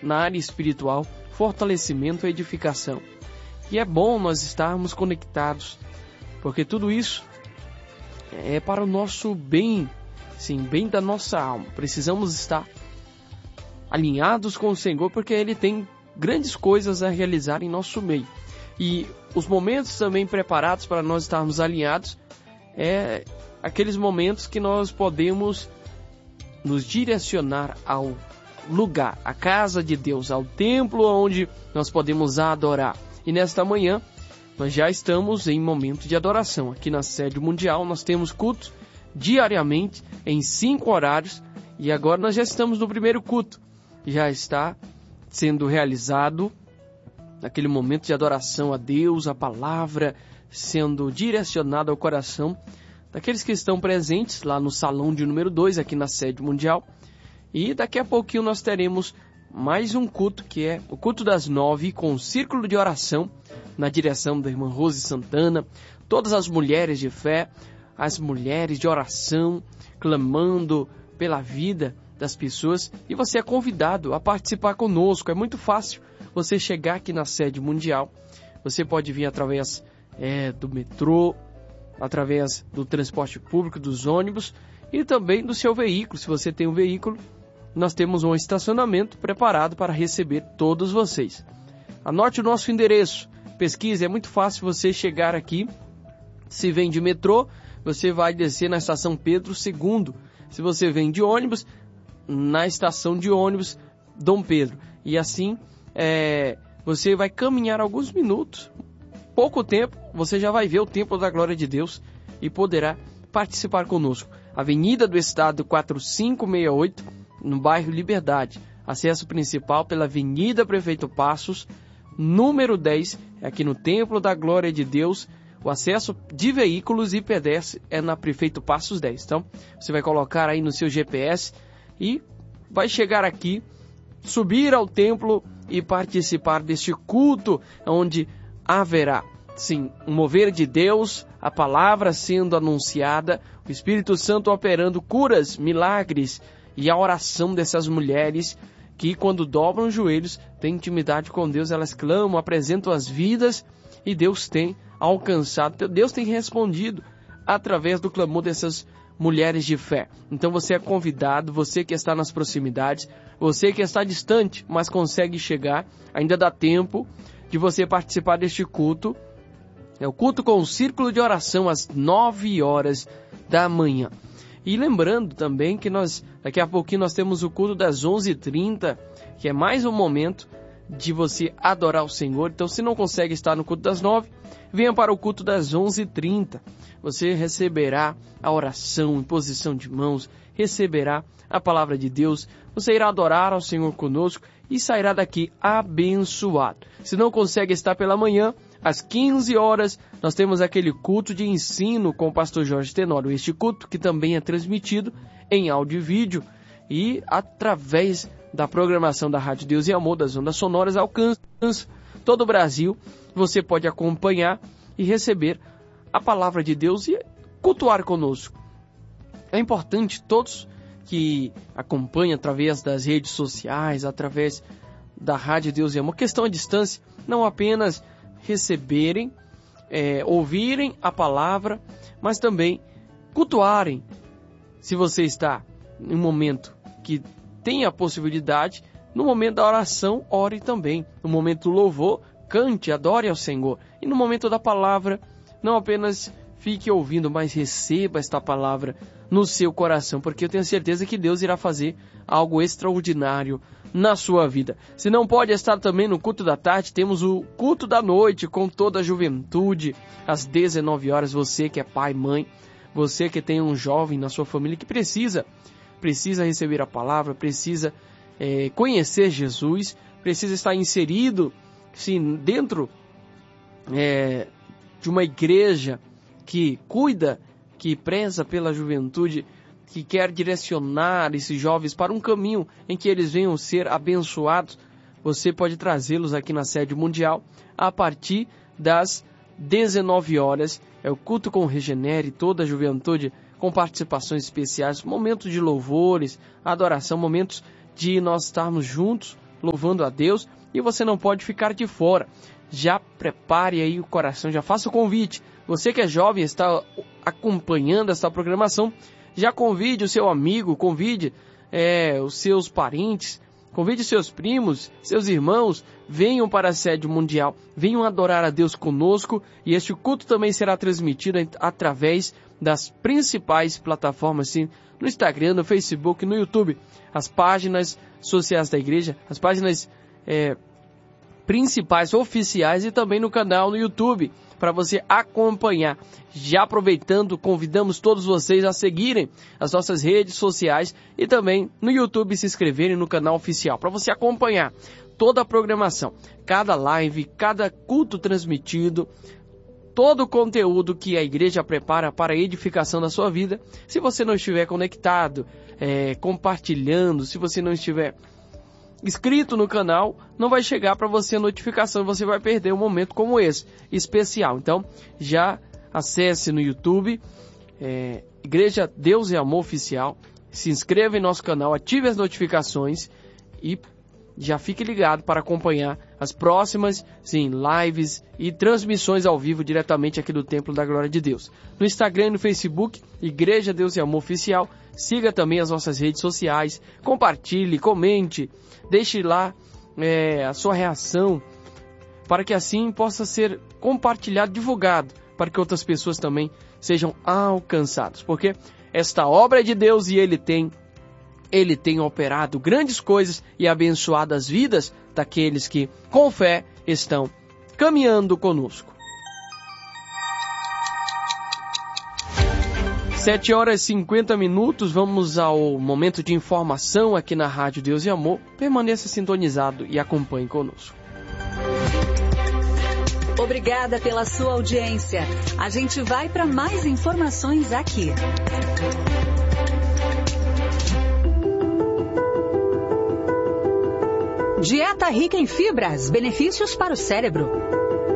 na área espiritual, fortalecimento e edificação. E é bom nós estarmos conectados, porque tudo isso é para o nosso bem, sim, bem da nossa alma. Precisamos estar alinhados com o Senhor, porque Ele tem grandes coisas a realizar em nosso meio. E os momentos também preparados para nós estarmos alinhados é aqueles momentos que nós podemos nos direcionar ao lugar, à casa de Deus, ao templo onde nós podemos adorar. E nesta manhã, nós já estamos em momento de adoração. Aqui na Sede Mundial, nós temos cultos diariamente em 5 horários. E agora nós já estamos no primeiro culto. Já está sendo realizado aquele momento de adoração a Deus, a palavra sendo direcionada ao coração daqueles que estão presentes lá no salão de número 2, aqui na Sede Mundial. E daqui a pouquinho nós teremos mais um culto, que é o culto das 9, com o círculo de oração, na direção da irmã Rose Santana. Todas as mulheres de fé, as mulheres de oração, clamando pela vida das pessoas. E você é convidado a participar conosco. É muito fácil você chegar aqui na Sede Mundial. Você pode vir através do metrô, através do transporte público, dos ônibus e também do seu veículo. Se você tem um veículo, nós temos um estacionamento preparado para receber todos vocês. Anote o nosso endereço, pesquise, é muito fácil você chegar aqui. Se vem de metrô, você vai descer na estação Pedro II. Se você vem de ônibus, na estação de ônibus Dom Pedro. E assim, você vai caminhar alguns minutos, pouco tempo, você já vai ver o Templo da Glória de Deus e poderá participar conosco. Avenida do Estado 4568, no bairro Liberdade. Acesso principal pela Avenida Prefeito Passos, número 10, aqui no Templo da Glória de Deus. O acesso de veículos e pedestres é na Prefeito Passos 10. Então, você vai colocar aí no seu GPS e vai chegar aqui, subir ao templo e participar deste culto, onde haverá, sim, um mover de Deus, a palavra sendo anunciada, o Espírito Santo operando curas, milagres e a oração dessas mulheres que, quando dobram os joelhos, têm intimidade com Deus, elas clamam, apresentam as vidas e Deus tem alcançado, Deus tem respondido através do clamor dessas mulheres de fé. Então você é convidado, você que está nas proximidades, você que está distante, mas consegue chegar, ainda dá tempo de você participar deste culto. É o culto com o círculo de oração às 9 horas da manhã. E lembrando também que daqui a pouquinho nós temos o culto das 11h30, que é mais um momento de você adorar o Senhor. Então, se não consegue estar no culto das 9, venha para o culto das 11h30. Você receberá a oração, imposição de mãos, receberá a palavra de Deus. Você irá adorar ao Senhor conosco e sairá daqui abençoado. Se não consegue estar pela manhã, às 15 horas, nós temos aquele culto de ensino com o pastor Jorge Tenório. Este culto que também é transmitido em áudio e vídeo e através da programação da Rádio Deus e Amor, das ondas sonoras, alcança todo o Brasil. Você pode acompanhar e receber a palavra de Deus e cultuar conosco. É importante todos que acompanham através das redes sociais, através da Rádio Deus e Amor, questão à distância, não apenas receberem, ouvirem a palavra, mas também cultuarem. Se você está em um momento que tem a possibilidade, no momento da oração, ore também. No momento do louvor, cante, adore ao Senhor. E no momento da palavra, não apenas fique ouvindo, mas receba esta palavra no seu coração, porque eu tenho certeza que Deus irá fazer algo extraordinário na sua vida. Se não pode estar também no culto da tarde, temos o culto da noite com toda a juventude, às 19 horas. Você que é pai, mãe, você que tem um jovem na sua família que precisa receber a palavra, precisa conhecer Jesus, precisa estar inserido, sim, dentro de uma igreja que cuida, que preza pela juventude, que quer direcionar esses jovens para um caminho em que eles venham ser abençoados. Você pode trazê-los aqui na Sede Mundial a partir das 19 horas. É o culto com Regenere, toda a juventude com participações especiais, momentos de louvores, adoração, momentos de nós estarmos juntos louvando a Deus, e você não pode ficar de fora. Já prepare aí o coração, já faça o convite. Você que é jovem, está acompanhando essa programação, já convide o seu amigo, convide os seus parentes, convide seus primos, seus irmãos, venham para a sede mundial, venham adorar a Deus conosco, e este culto também será transmitido através das principais plataformas, sim, no Instagram, no Facebook, no YouTube, as páginas sociais da igreja, as páginas principais, oficiais, e também no canal no YouTube, para você acompanhar. Já aproveitando, convidamos todos vocês a seguirem as nossas redes sociais e também no YouTube se inscreverem no canal oficial, para você acompanhar toda a programação, cada live, cada culto transmitido, todo o conteúdo que a igreja prepara para a edificação da sua vida. Se você não estiver conectado, compartilhando, se você não estiver inscrito no canal, não vai chegar para você a notificação, você vai perder um momento como esse, especial. Então, já acesse no YouTube, Igreja Deus e Amor Oficial, se inscreva em nosso canal, ative as notificações e já fique ligado para acompanhar as próximas, sim, lives e transmissões ao vivo diretamente aqui do Templo da Glória de Deus. No Instagram e no Facebook, Igreja Deus e Amor Oficial. Siga também as nossas redes sociais, compartilhe, comente, deixe lá a sua reação, para que assim possa ser compartilhado, divulgado, para que outras pessoas também sejam alcançadas. Porque esta obra é de Deus e Ele tem operado grandes coisas e abençoado as vidas daqueles que, com fé, estão caminhando conosco. 7h50, vamos ao momento de informação aqui na Rádio Deus e Amor. Permaneça sintonizado e acompanhe conosco. Obrigada pela sua audiência. A gente vai para mais informações aqui. Dieta rica em fibras, benefícios para o cérebro.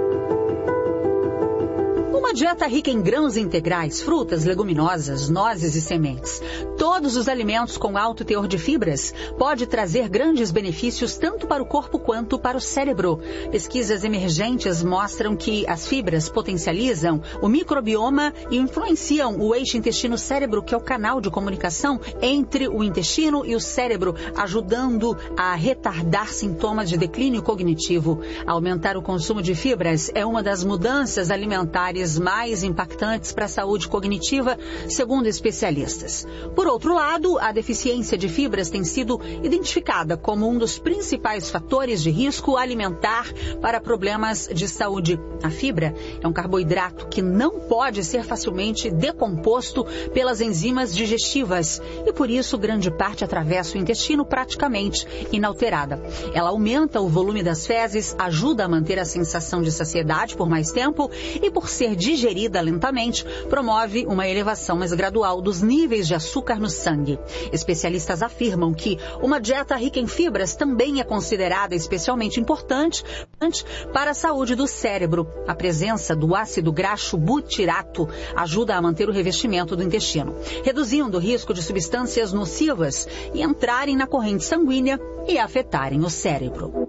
Uma dieta rica em grãos integrais, frutas, leguminosas, nozes e sementes. Todos os alimentos com alto teor de fibras pode trazer grandes benefícios tanto para o corpo quanto para o cérebro. Pesquisas emergentes mostram que as fibras potencializam o microbioma e influenciam o eixo intestino-cérebro, que é o canal de comunicação entre o intestino e o cérebro, ajudando a retardar sintomas de declínio cognitivo. Aumentar o consumo de fibras é uma das mudanças alimentares mais impactantes para a saúde cognitiva, segundo especialistas. Por outro lado, a deficiência de fibras tem sido identificada como um dos principais fatores de risco alimentar para problemas de saúde. A fibra é um carboidrato que não pode ser facilmente decomposto pelas enzimas digestivas e, por isso, grande parte atravessa o intestino praticamente inalterada. Ela aumenta o volume das fezes, ajuda a manter a sensação de saciedade por mais tempo e, por ser digerida lentamente, promove uma elevação mais gradual dos níveis de açúcar no sangue. Especialistas afirmam que uma dieta rica em fibras também é considerada especialmente importante para a saúde do cérebro. A presença do ácido graxo butirato ajuda a manter o revestimento do intestino, reduzindo o risco de substâncias nocivas e entrarem na corrente sanguínea e afetarem o cérebro.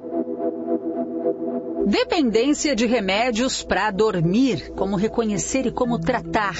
Dependência de remédios para dormir, como reconhecer e como tratar.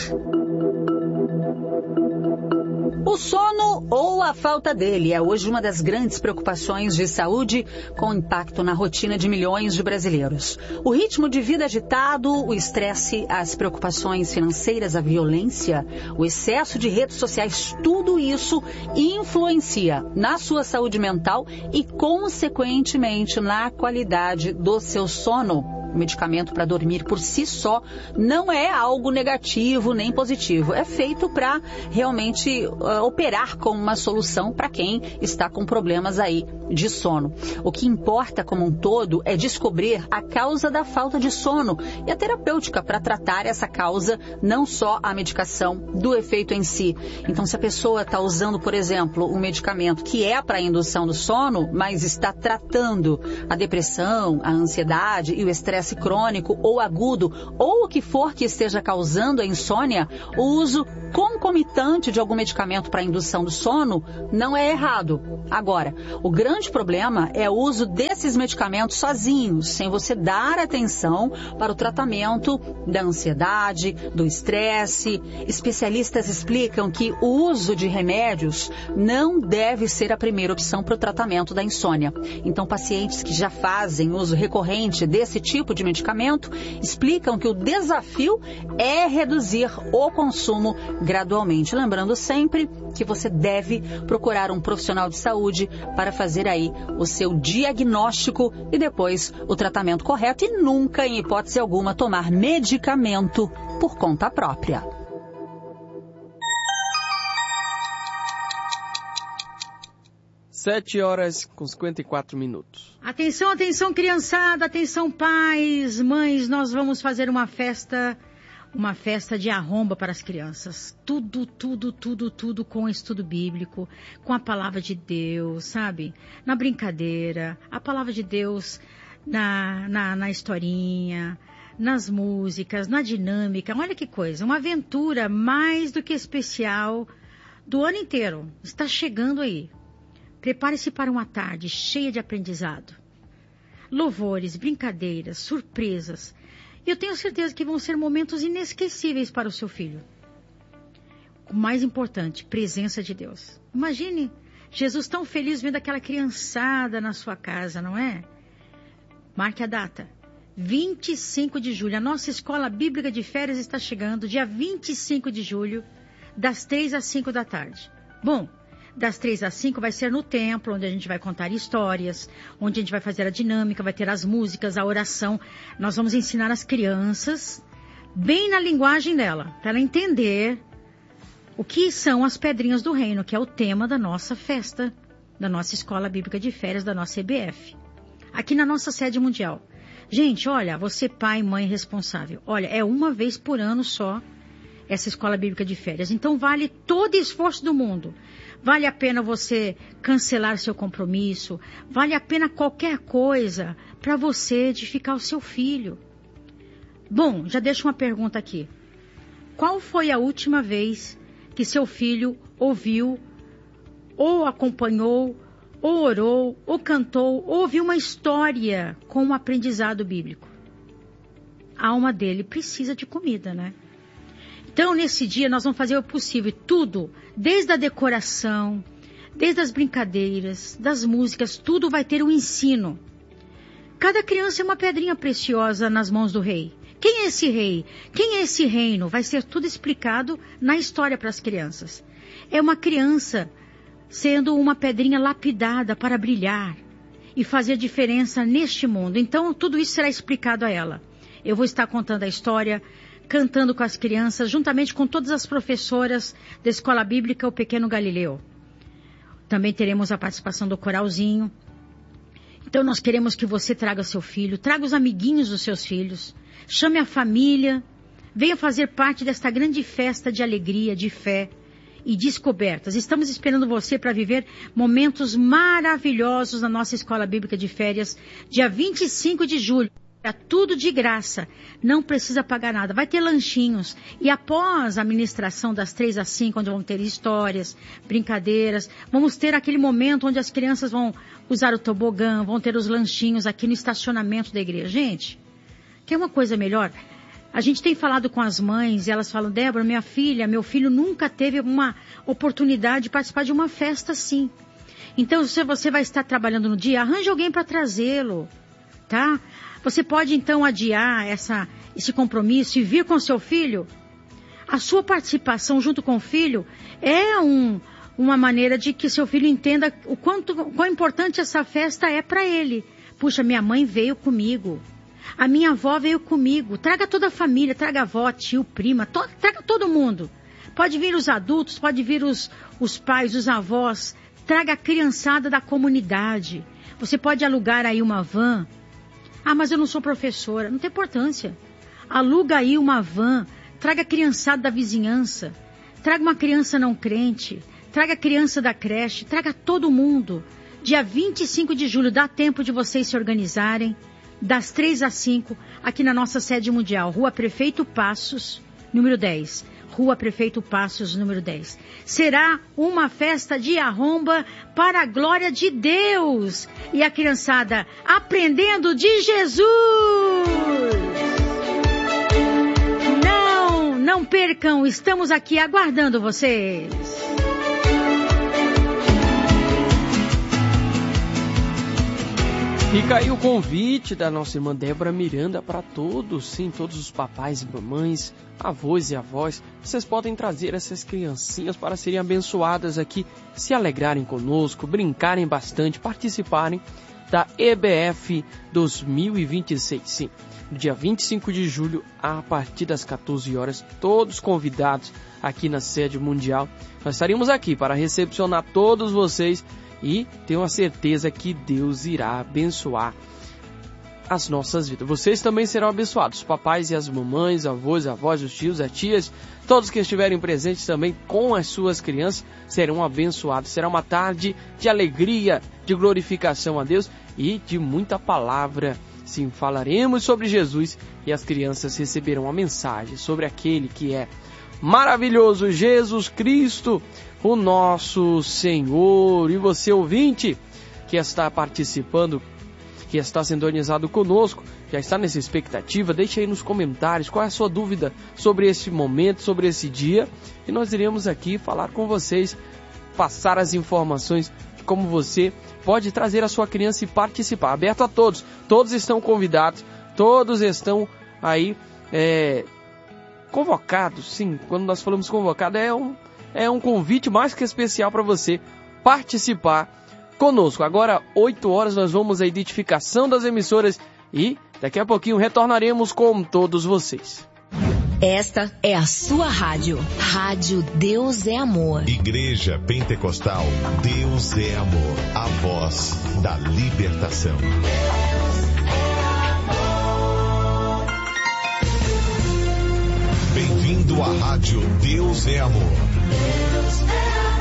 O sono ou a falta dele é hoje uma das grandes preocupações de saúde, com impacto na rotina de milhões de brasileiros. O ritmo de vida agitado, o estresse, as preocupações financeiras, a violência, o excesso de redes sociais, tudo isso influencia na sua saúde mental e, consequentemente, na qualidade do seu sono. O medicamento para dormir por si só não é algo negativo nem positivo. É feito para realmente operar como uma solução para quem está com problemas aí de sono. O que importa como um todo é descobrir a causa da falta de sono e a terapêutica para tratar essa causa, não só a medicação do efeito em si. Então, se a pessoa está usando, por exemplo, um medicamento que é para a indução do sono, mas está tratando a depressão, a ansiedade e o estresse crônico ou agudo, ou o que for que esteja causando a insônia, o uso concomitante de algum medicamento para indução do sono, não é errado. Agora, o grande problema é o uso desses medicamentos sozinhos, sem você dar atenção para o tratamento da ansiedade, do estresse. Especialistas explicam que o uso de remédios não deve ser a primeira opção para o tratamento da insônia. Então, pacientes que já fazem uso recorrente desse tipo de medicamento explicam que o desafio é reduzir o consumo gradualmente. Lembrando sempre que você deve procurar um profissional de saúde para fazer aí o seu diagnóstico e depois o tratamento correto e nunca, em hipótese alguma, tomar medicamento por conta própria. Sete horas com 54 minutos. Atenção, atenção, criançada, atenção, pais, mães, nós vamos fazer uma festa de arromba para as crianças. Tudo com estudo bíblico, com a palavra de Deus, sabe? Na brincadeira, a palavra de Deus na historinha, nas músicas, na dinâmica. Olha que coisa, uma aventura mais do que especial do ano inteiro. Está chegando aí. Prepare-se para uma tarde cheia de aprendizado. Louvores, brincadeiras, surpresas. E eu tenho certeza que vão ser momentos inesquecíveis para o seu filho. O mais importante, presença de Deus. Imagine Jesus tão feliz vendo aquela criançada na sua casa, não é? Marque a data. 25 de julho. A nossa escola bíblica de férias está chegando, dia 25 de julho, das 3 às 5 da tarde. Bom, das 3 às 5 vai ser no templo, onde a gente vai contar histórias, onde a gente vai fazer a dinâmica, vai ter as músicas, a oração. Nós vamos ensinar as crianças, bem na linguagem dela, para ela entender o que são as pedrinhas do reino, que é o tema da nossa festa, da nossa escola bíblica de férias, da nossa EBF, aqui na nossa sede mundial. Gente, olha, você pai, mãe responsável, olha, é uma vez por ano só essa escola bíblica de férias. Então vale todo esforço do mundo. Vale a pena você cancelar seu compromisso, vale a pena qualquer coisa para você edificar o seu filho. Bom, já deixo uma pergunta aqui. Qual foi a última vez que seu filho ouviu, ou acompanhou, ou orou, ou cantou, ou ouviu uma história com um aprendizado bíblico? A alma dele precisa de comida, né? Então, nesse dia, nós vamos fazer o possível, tudo, desde a decoração, desde as brincadeiras, das músicas, tudo vai ter um ensino. Cada criança é uma pedrinha preciosa nas mãos do rei. Quem é esse rei? Quem é esse reino? Vai ser tudo explicado na história para as crianças. É uma criança sendo uma pedrinha lapidada para brilhar e fazer diferença neste mundo. Então, tudo isso será explicado a ela. Eu vou estar contando a história, cantando com as crianças, juntamente com todas as professoras da Escola Bíblica O Pequeno Galileu. Também teremos a participação do coralzinho. Então nós queremos que você traga seu filho, traga os amiguinhos dos seus filhos, chame a família, venha fazer parte desta grande festa de alegria, de fé e descobertas. Estamos esperando você para viver momentos maravilhosos na nossa Escola Bíblica de Férias, dia 25 de julho. É tudo de graça, não precisa pagar nada, vai ter lanchinhos e após a ministração das 3 às 5, onde vão ter histórias, brincadeiras, vamos ter aquele momento onde as crianças vão usar o tobogã, vão ter os lanchinhos aqui no estacionamento da igreja. Gente, quer uma coisa melhor? A gente tem falado com as mães e elas falam, Débora, minha filha, meu filho nunca teve uma oportunidade de participar de uma festa assim. Então, se você vai estar trabalhando no dia, arranje alguém para trazê-lo, tá? Você pode, então, adiar esse compromisso e vir com seu filho. A sua participação junto com o filho é uma maneira de que seu filho entenda quão importante essa festa é para ele. Puxa, minha mãe veio comigo. A minha avó veio comigo. Traga toda a família, traga a avó, tio, prima, traga todo mundo. Pode vir os adultos, pode vir os pais, os avós. Traga a criançada da comunidade. Você pode alugar aí uma van. Ah, mas eu não sou professora. Não tem importância. Aluga aí uma van. Traga a criançada da vizinhança. Traga uma criança não crente. Traga a criança da creche. Traga todo mundo. Dia 25 de julho, dá tempo de vocês se organizarem. Das 3 às 5, aqui na nossa sede mundial. Rua Prefeito Passos, número 10. Rua Prefeito Passos, número 10. Será uma festa de arromba para a glória de Deus. E a criançada aprendendo de Jesus. Não percam, estamos aqui aguardando vocês. Fica aí o convite da nossa irmã Débora Miranda para todos, sim, todos os papais e mamães, avós e avós. Vocês podem trazer essas criancinhas para serem abençoadas aqui, se alegrarem conosco, brincarem bastante, participarem da EBF 2026, sim. No dia 25 de julho, a partir das 14 horas, todos convidados aqui na sede mundial. Nós estaremos aqui para recepcionar todos vocês e tenho a certeza que Deus irá abençoar as nossas vidas. Vocês também serão abençoados, os papais e as mamães, avós, avós, os tios, as tias, todos que estiverem presentes também com as suas crianças serão abençoados. Será uma tarde de alegria, de glorificação a Deus e de muita palavra. Sim, falaremos sobre Jesus e as crianças receberão a mensagem sobre aquele que é maravilhoso, Jesus Cristo, o nosso Senhor. E você, ouvinte, que está participando, que está sintonizado conosco, já está nessa expectativa, deixe aí nos comentários qual é a sua dúvida sobre esse momento, sobre esse dia, e nós iremos aqui falar com vocês, passar as informações de como você pode trazer a sua criança e participar. Aberto a todos, todos estão convidados, todos estão aí convocados. Sim, quando nós falamos convocado, é um convite mais que especial para você participar conosco. Agora, 8 horas, nós vamos à identificação das emissoras e daqui a pouquinho retornaremos com todos vocês. Esta é a sua rádio. Rádio Deus é Amor. Igreja Pentecostal Deus é Amor. A voz da libertação. Bem-vindo à Rádio Deus é Amor. Deus é amor.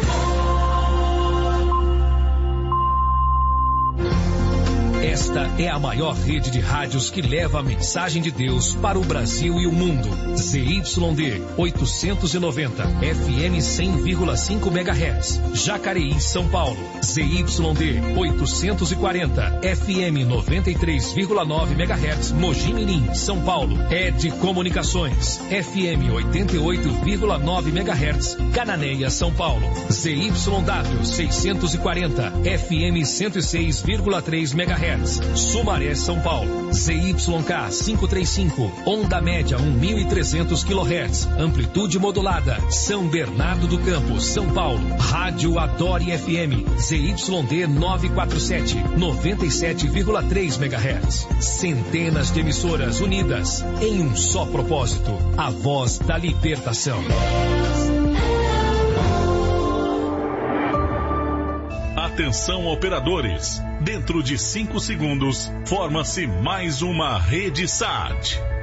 Esta é a maior rede de rádios que leva a mensagem de Deus para o Brasil e o mundo. ZYD 890, FM 100,5 MHz, Jacareí, São Paulo. ZYD 840, FM 93,9 MHz, Mogi Mirim, São Paulo. ED Comunicações, FM 88,9 MHz, Cananéia, São Paulo. ZYW 640, FM 106,3 MHz. Sumaré, São Paulo. ZYK 535, onda média 1.300 kHz, amplitude modulada, São Bernardo do Campo, São Paulo. Rádio Adore FM, ZYD 947, 97,3 MHz. Centenas de emissoras unidas em um só propósito, a voz da libertação. Atenção, operadores. Dentro de 5 segundos, forma-se mais uma rede SAT.